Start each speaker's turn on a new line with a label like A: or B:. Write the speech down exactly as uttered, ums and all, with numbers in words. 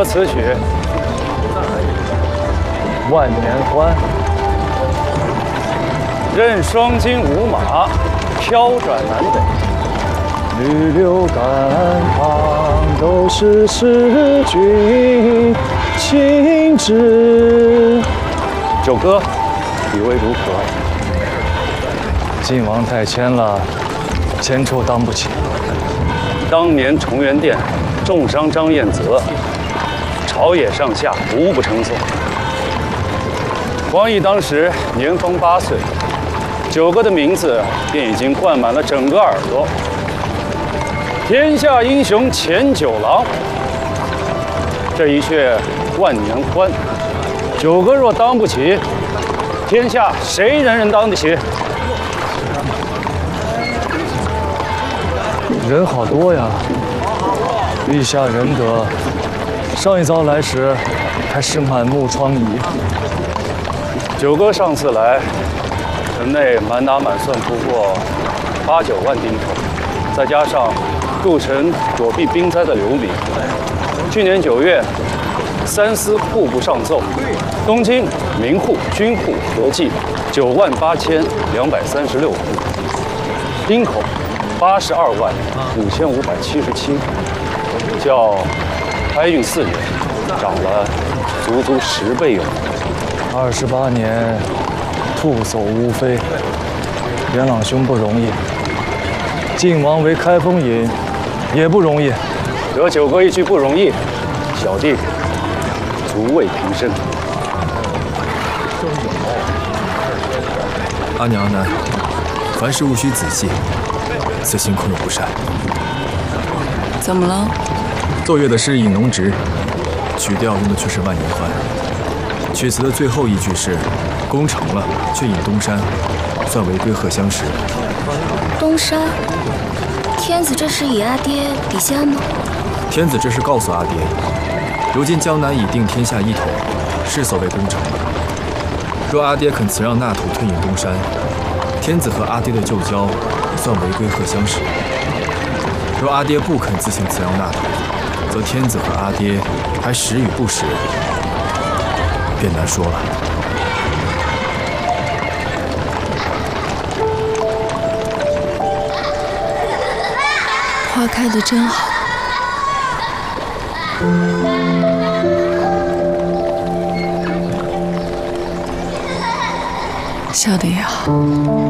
A: 歌词曲《万年欢》，任双金舞马，飘转南北。绿柳干旁都是诗君亲旨。九歌，以为如何？晋王太谦了，千秋当不起。当年重元殿重伤张彦泽，朝野上下无不称颂。黄奕当时年方八岁，九歌的名字便已经灌满了整个耳朵。天下英雄前九郎，这一阙万年欢，九歌若当不起，天下谁人人当得起？人好多呀，陛下仁德。上一遭来时，还是满目疮痍。九歌上次来，城内满打满算不过八九万丁头，再加上入城躲避兵灾的流民。去年九月，三司户部上奏，东京民户、军户合计九万八千两百三十六户，丁口八十二万五千五百七十七，较开运四年涨了足足十倍有。二十八年，兔走乌飞，元朗兄不容易。晋王为开封尹，也不容易。得九歌一句不容易，小弟足慰平生。
B: 阿娘阿南，凡事务须仔细，此行恐有不善。
C: 怎么了？
B: 奏乐的是引农职，曲调用的却是万年欢。曲词的最后一句是“攻城了却引东山”，算违规贺相识。
D: 东山，天子这是以阿爹抵下吗？
B: 天子这是告诉阿爹，如今江南已定天下一统，是所谓攻城了。若阿爹肯辞让纳土退隐东山，天子和阿爹的旧交算违规贺相识。若阿爹不肯自行辞让纳土，则天子和阿爹还识与不识，便难说了。
C: 花开得真好。笑得也好。